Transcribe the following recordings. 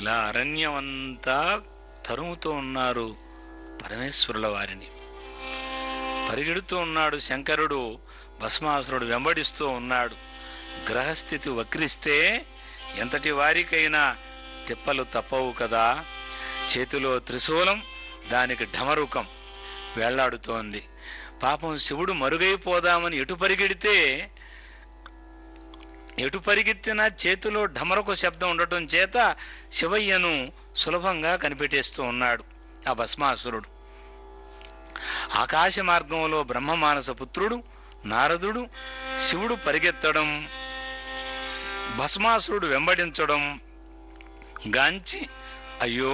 ఇలా అరణ్యమంతా తరుముతూ ఉన్నారు పరమేశ్వరుల వారిని. పరిగెడుతూ ఉన్నాడు శంకరుడు, భస్మాసురుడు వెంబడిస్తూ ఉన్నాడు. గ్రహస్థితి వక్రిస్తే ఎంతటి వారికైనా తిప్పలు తప్పవు కదా. చేతిలో త్రిశూలం, దానికి ఢమరుకం వేళ్లాడుతోంది. పాపం శివుడు మరుగైపోదామని ఎటు పరిగెత్తినా చేతిలో ఢమరుక శబ్దం ఉండటం చేత శివయ్యను సులభంగా కనిపెట్టేస్తూ ఉన్నాడు ఆ భస్మాసురుడు. ఆకాశ మార్గంలో బ్రహ్మమానస పుత్రుడు నారదుడు శివుడు పరిగెత్తడం, భస్మాసురుడు వెంబడించడం గాంచి అయ్యో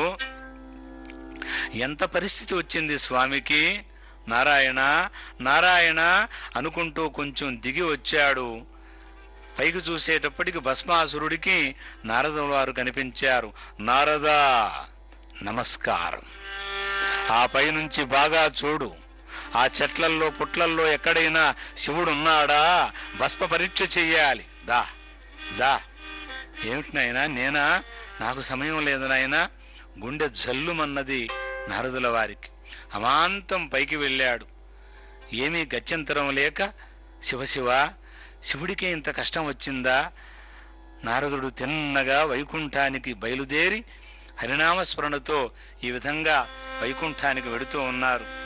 ఎంత పరిస్థితి వచ్చింది స్వామికి, నారాయణ నారాయణ అనుకుంటూ కొంచెం దిగి వచ్చాడు. పైకి చూసేటప్పటికి భస్మాసురుడికి నారదుల వారు కనిపించారు. నారదా నమస్కారం, ఆ పైనుంచి బాగా చూడు, ఆ చెట్లల్లో పుట్లల్లో ఎక్కడైనా శివుడున్నాడా, భస్మ పరీక్ష చెయ్యాలి, దా దా. ఏమిటి నాయనా, నేనా, నాకు సమయం లేదు నాయనా. గుండె జల్లుమన్నది నారదుల వారికి. అమాంతం పైకి వెళ్ళాడు. ఏమీ గత్యంతరం లేక శివశివ, శివుడికే ఇంత కష్టం వచ్చిందా? నారదుడు తిన్నగా వైకుంఠానికి బయలుదేరి హరినామస్మరణతో ఈ విధంగా వైకుంఠానికి వెడుతూ ఉన్నారు.